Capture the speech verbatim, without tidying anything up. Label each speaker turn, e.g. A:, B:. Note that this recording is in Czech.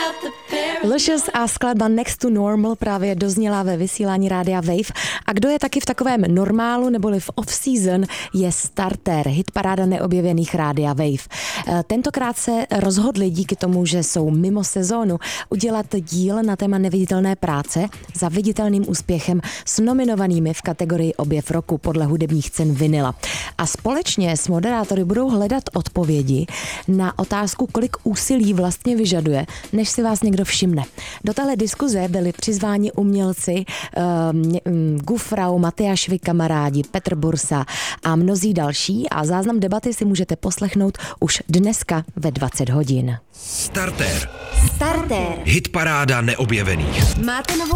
A: Luscious a skladba Next to Normal právě dozněla ve vysílání Rádia Wave. A kdo je taky v takovém normálu neboli v off-season, je Starter, hitparáda neobjevených Rádia Wave. Tentokrát se rozhodli díky tomu, že jsou mimo sezónu, udělat díl na téma neviditelné práce za viditelným úspěchem s nominovanými v kategorii Objev roku podle hudebních cen vinyla. A společně s moderátory budou hledat odpovědi na otázku, kolik úsilí vlastně vyžaduje, než si vás někdo všimne. Do téhle diskuze byli přizváni umělci um, Gufrau, Matyáš Vy kamarádi, Petr Bursa a mnozí další a záznam debaty si můžete poslechnout už dneska ve dvacet hodin.
B: Starter.
C: Starter.
B: Hitparáda neobjevených.
C: Máte novou